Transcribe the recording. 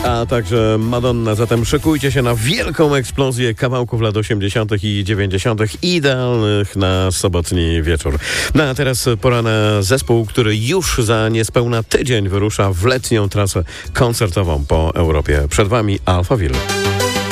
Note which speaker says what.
Speaker 1: a także Madonna. Zatem szykujcie się na wielką eksplozję kawałków lat 80. i 90. idealnych na sobotni wieczór. No a teraz pora na zespół, który już za niespełna tydzień wyrusza w letnią trasę koncertową po Europie. Przed wami Alphaville.